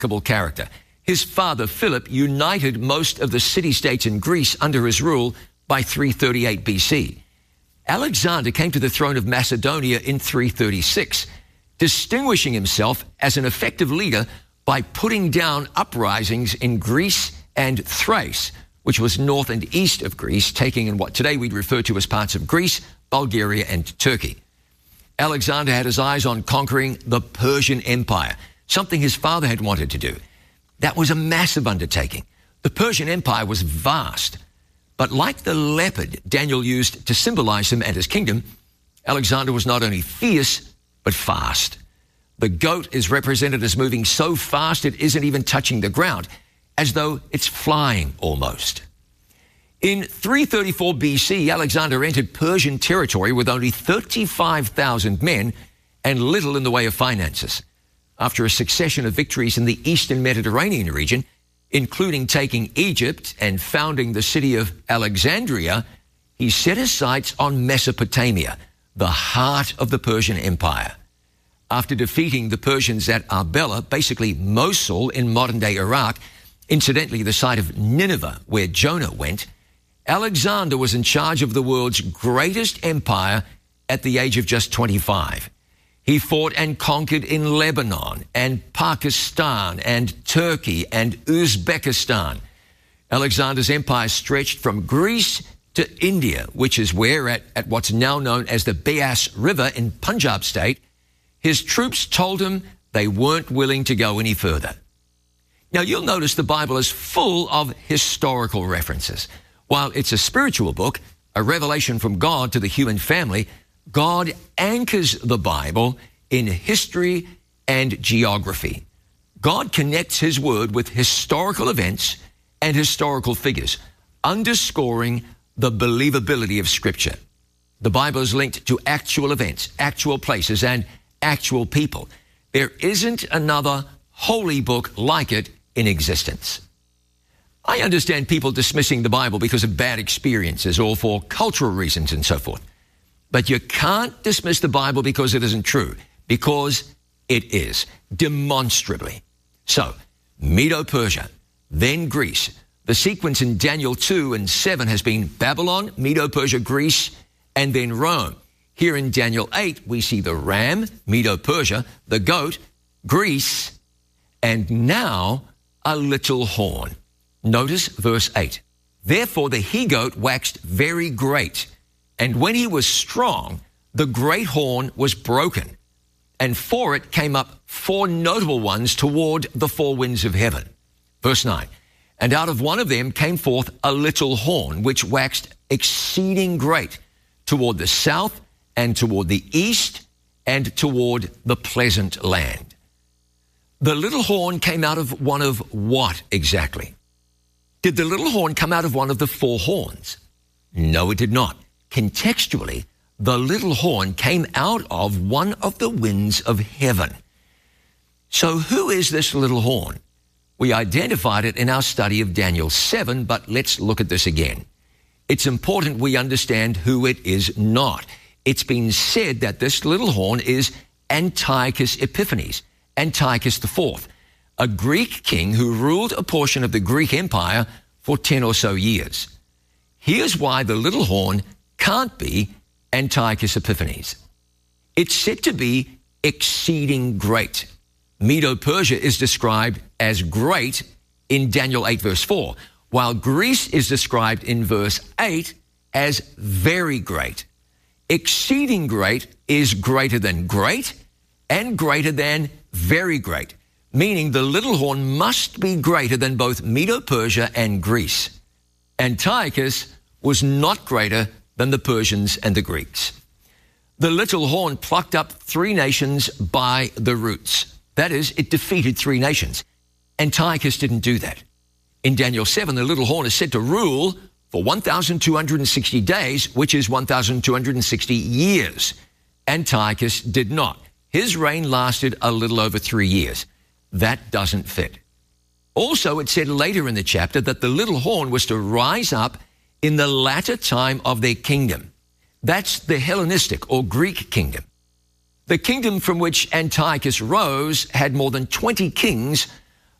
remarkable character. His father, Philip, united most of the city-states in Greece under his rule by 338 BC. Alexander came to the throne of Macedonia in 336, distinguishing himself as an effective leader by putting down uprisings in Greece and Thrace, which was north and east of Greece, taking in what today we'd refer to as parts of Greece, Bulgaria, and Turkey. Alexander had his eyes on conquering the Persian Empire, something his father had wanted to do. That was a massive undertaking. The Persian Empire was vast, but like the leopard Daniel used to symbolize him and his kingdom, Alexander was not only fierce, but fast. The goat is represented as moving so fast it isn't even touching the ground, as though it's flying almost. In 334 BC, Alexander entered Persian territory with only 35,000 men and little in the way of finances. After a succession of victories in the eastern Mediterranean region, including taking Egypt and founding the city of Alexandria, he set his sights on Mesopotamia, the heart of the Persian Empire. After defeating the Persians at Arbela, basically Mosul in modern-day Iraq, incidentally the site of Nineveh where Jonah went, Alexander was in charge of the world's greatest empire at the age of just 25. He fought and conquered in Lebanon and Pakistan and Turkey and Uzbekistan. Alexander's empire stretched from Greece to India, which is where, at what's now known as the Beas River in Punjab state, his troops told him they weren't willing to go any further. Now, you'll notice the Bible is full of historical references. While it's a spiritual book, a revelation from God to the human family, God anchors the Bible in history and geography. God connects his word with historical events and historical figures, underscoring the believability of Scripture. The Bible is linked to actual events, actual places, and actual people. There isn't another holy book like it in existence. I understand people dismissing the Bible because of bad experiences or for cultural reasons and so forth. But you can't dismiss the Bible because it isn't true, because it is, demonstrably. So, Medo-Persia, then Greece. The sequence in Daniel 2 and 7 has been Babylon, Medo-Persia, Greece, and then Rome. Here in Daniel 8, we see the ram, Medo-Persia, the goat, Greece, and now a little horn. Notice verse 8. Therefore the he-goat waxed very great, and when he was strong, the great horn was broken, and for it came up 4 notable ones toward the 4 winds of heaven. Verse 9. And out of one of them came forth a little horn, which waxed exceeding great, toward the south, and toward the east, and toward the pleasant land. The little horn came out of one of what exactly? Did the little horn come out of one of the 4 horns? No, it did not. Contextually, the little horn came out of one of the winds of heaven. So who is this little horn? We identified it in our study of Daniel 7, but let's look at this again. It's important we understand who it is not. It's been said that this little horn is Antiochus Epiphanes, Antiochus IV, a Greek king who ruled a portion of the Greek Empire for 10 or so years. Here's why the little horn can't be Antiochus Epiphanes. It's said to be exceeding great. Medo-Persia is described as great in Daniel 8 verse 4, while Greece is described in verse 8 as very great. Exceeding great is greater than great and greater than very great, meaning the little horn must be greater than both Medo-Persia and Greece. Antiochus was not greater than the Persians and the Greeks. The little horn plucked up 3 nations by the roots. That is, it defeated 3 nations. Antiochus didn't do that. In Daniel 7, the little horn is said to rule for 1,260 days, which is 1,260 years. Antiochus did not. His reign lasted a little over 3 years. That doesn't fit. Also, it said later in the chapter that the little horn was to rise up in the latter time of their kingdom. That's the Hellenistic or Greek kingdom. The kingdom from which Antiochus rose had more than 20 kings